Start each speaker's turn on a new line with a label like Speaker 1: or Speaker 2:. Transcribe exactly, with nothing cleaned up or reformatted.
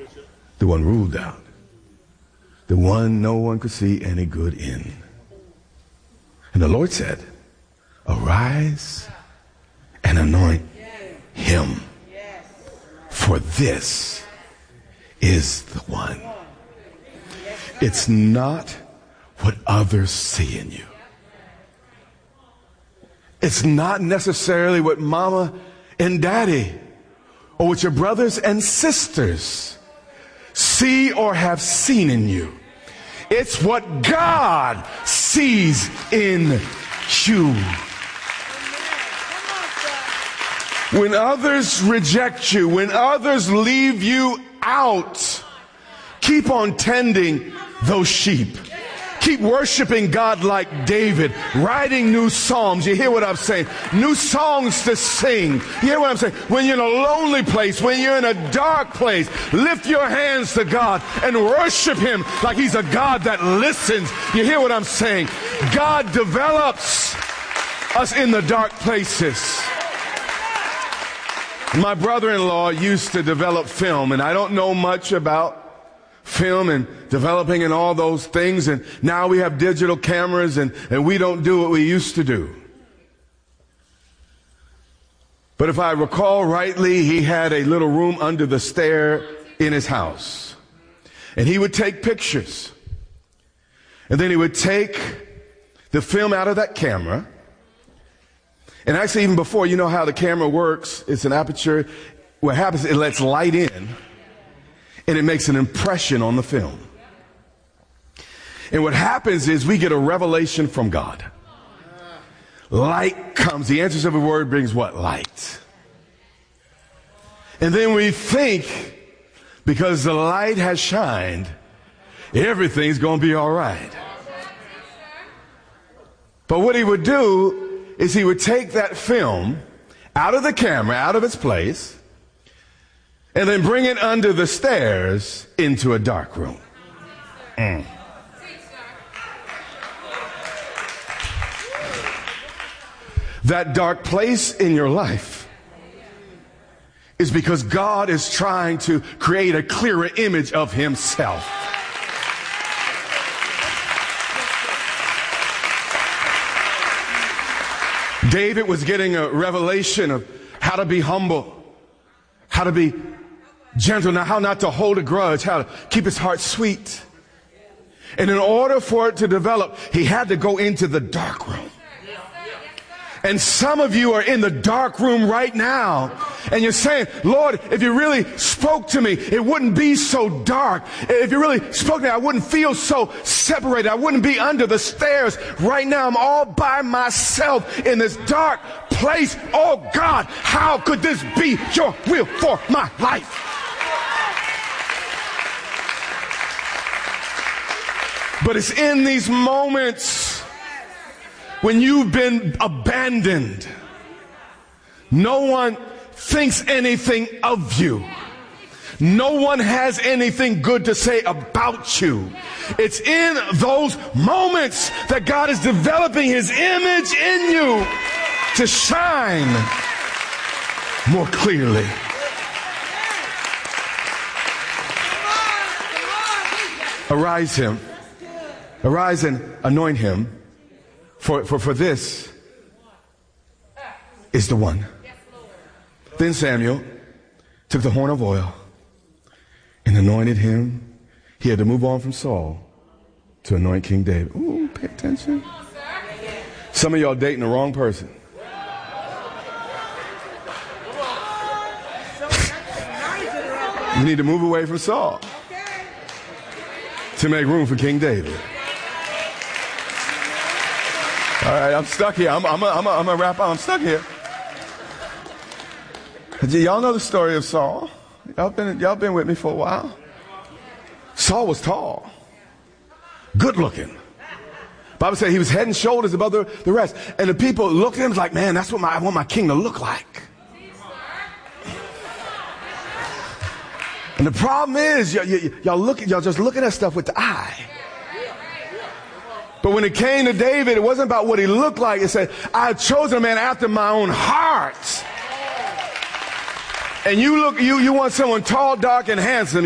Speaker 1: The one ruled out. The one no one could see any good in. And the Lord said, arise and anoint him. For this is the one. It's not what others see in you. It's not necessarily what mama and daddy or what your brothers and sisters see or have seen in you. It's what God sees in you. When others reject you, when others leave you out, keep on tending those sheep. Keep worshiping God like David, writing new psalms. You hear what I'm saying? New songs to sing. You hear what I'm saying? When you're in a lonely place, when you're in a dark place, lift your hands to God and worship him like he's a God that listens. You hear what I'm saying? God develops us in the dark places. My brother-in-law used to develop film, and I don't know much about film and developing and all those things, and now we have digital cameras and, and we don't do what we used to do. But if I recall rightly, he had a little room under the stair in his house. And he would take pictures. And then he would take the film out of that camera. And actually, even before, you know how the camera works, it's an aperture. What happens, it lets light in. And it makes an impression on the film. And what happens is we get a revelation from God. Light comes. The answers of a word brings what? Light. And then we think, because the light has shined, everything's going to be all right. But what he would do is he would take that film out of the camera, out of its place, and then bring it under the stairs into a dark room. Mm. That dark place in your life is because God is trying to create a clearer image of himself. David was getting a revelation of how to be humble, how to be gentle, now how not to hold a grudge, how to keep his heart sweet. And in order for it to develop, he had to go into the dark room. And some of you are in the dark room right now. And you're saying, Lord, if you really spoke to me, it wouldn't be so dark. If you really spoke to me, I wouldn't feel so separated. I wouldn't be under the stairs. Right now, I'm all by myself in this dark place. Oh God, how could this be your will for my life? But it's in these moments when you've been abandoned, no one thinks anything of you. No one has anything good to say about you. It's in those moments that God is developing his image in you to shine more clearly. Arise him. Arise and anoint him. For, for, for this is the one. Then Samuel took the horn of oil and anointed him. He had to move on from Saul to anoint King David. Ooh, pay attention. Some of y'all dating the wrong person. You need to move away from Saul to make room for King David. All right, I'm stuck here. I'm, I'm, a, I'm, a, I'm a wrap up. I'm stuck here. Y'all know the story of Saul. Y'all been, y'all been with me for a while. Saul was tall, good looking. Bible said he was head and shoulders above the, the rest. And the people looked at him like, man, that's what my, I want my king to look like. And the problem is, y- y- y'all look, y'all just looking at stuff with the eye. But when it came to David, it wasn't about what he looked like. It said, I have chosen a man after my own heart. And you look, you, you want someone tall, dark, and handsome.